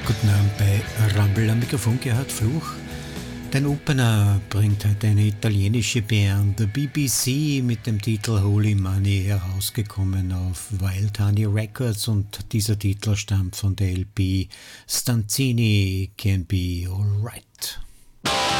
Guten Abend bei Rumble am Mikrofon, Gerhard Fluch. Den Opener bringt heute eine italienische Band, The BBC, mit dem Titel Holy Money, herausgekommen auf Wild Honey Records, und dieser Titel stammt von der LP Stanzini Can Be Alright.